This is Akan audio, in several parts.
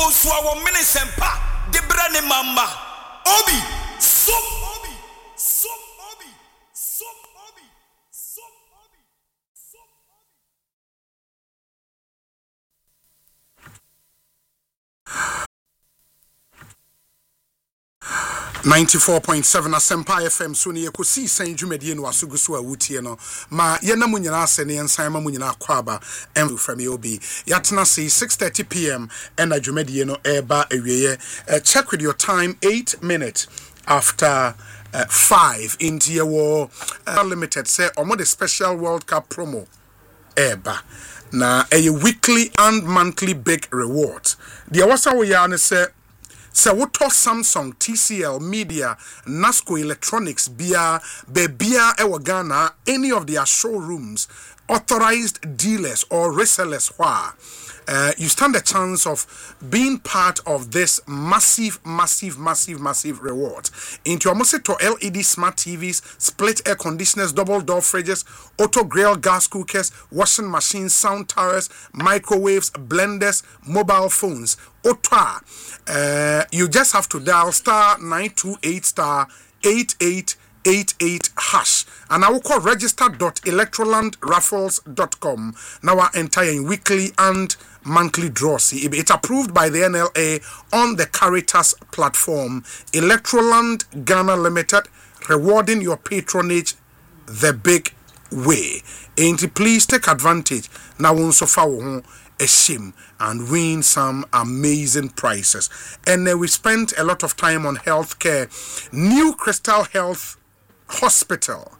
so our minisempa de brane mama obi so obi so obi so obi so obi so obi 94.7 Asempa FM so ne yekosi san dwumedie no asogu so awutie no ma yena munyina ase ne yensan ma munyina kwaba em from obi yatena say 6:30 p.m. and dwumedie no eba awieye check with your time 8 minutes after 5 into your limited say omo the special World Cup promo eba na a weekly and monthly big rewards the wasa we ya ne say so what Samsung, TCL, Media, Nasco Electronics, Bia, Bebia, Ewagana, any of their showrooms, authorized dealers or resellers, you stand a chance of being part of this massive reward. Into almost to LED smart TVs, split air conditioners, double door fridges, auto grill gas cookers, washing machines, sound towers, microwaves, blenders, mobile phones. You just have to dial star 928 star 8888 hash and I will call register.electrolandraffles.com. Now our entire weekly and monthly draws. It's approved by the NLA on the Caritas platform. Electroland Ghana Limited, rewarding your patronage the big way. And please take advantage. Now on so far a shame and win some amazing prizes. And we spent a lot of time on healthcare. New Crystal Health Hospital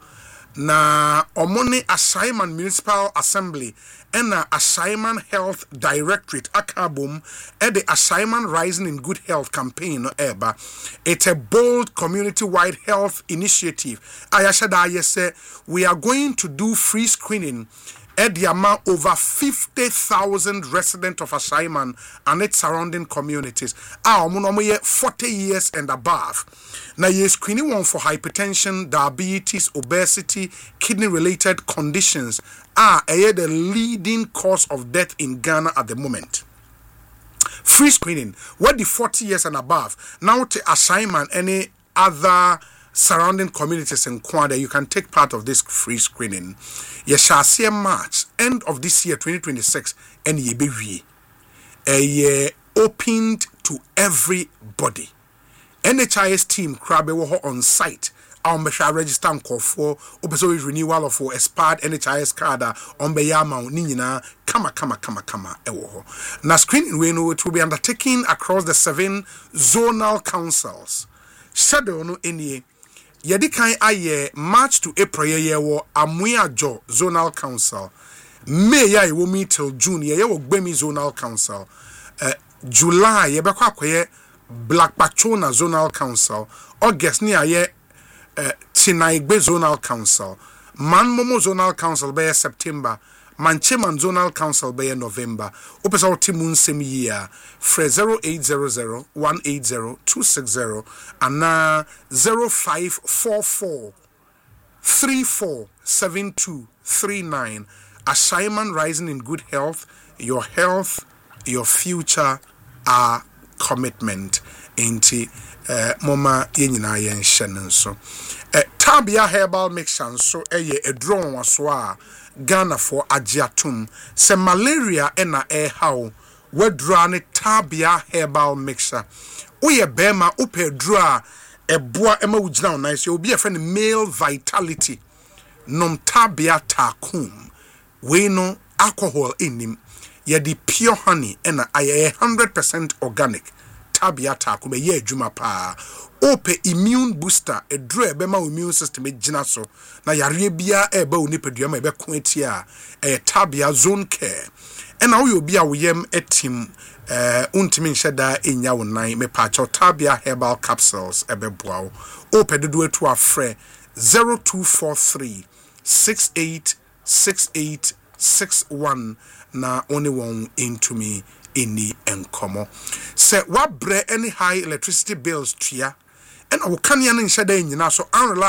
na Omoni Ashaiman Municipal Assembly and na Ashaiman Health Directorate akabum at the Ashaiman Rising in Good Health campaign eba. It's a bold community-wide health initiative. Ayashada say we are going to do free screening at the amount over 50,000 residents of Ashaiman and its surrounding communities. Our 40 years and above. Now, you're screening one for hypertension, diabetes, obesity, kidney-related conditions are the leading cause of death in Ghana at the moment. Free screening, what the 40 years and above. Now, to Ashaiman, any other surrounding communities in Kwada, you can take part of this free screening. You shall see a March, end of this year, 2026, and ye be a year opened to everybody. NHIS team crab on site. I'll register and call for renewal of expired NHIS card on Bayama Nina kama ewo. Now screening we know it will be undertaken across the 7 zonal councils. Shadow no any Yedikai aye March to April ye wo Amuajo zonal council. May ya wo meet till June ye wo Gbemi zonal council. July ye bekwa akoye Black Pachona zonal council. August ni aye Tinaigbe zonal council. Manmomo zonal council by September. Mancheman zonal council by November. Opesa Timun same year. Fre 0800 180 260 and na 0544 347239. Ashaiman Rising in Good Health, your future, our commitment. Inti mama yenyina yen hye so. Tabia herbal mixture so a drone waswa Ghana for agiatum. Se malaria ena how wedra ne Tabia herbal mixture. Oye bema upe dra eboa ema wugina nice obi a friend male vitality. Nom Tabia takum. We no alcohol in him. Ye the pure honey ena 100% organic. Tabia takum ye juma pa. Ope immune booster a dre bema immune system gina so na yare bia eba onipedua ma ebe kwetia Tabia zone care ena wo obi a wo yem etim untimi nheda enya wo nan me pa cho Tabia herbal capsules ebe boa ope dodo etu afre 0243 686861 na only one into me any enkomo se wa bre any high electricity bills tua and I will can't shade in so unreliable.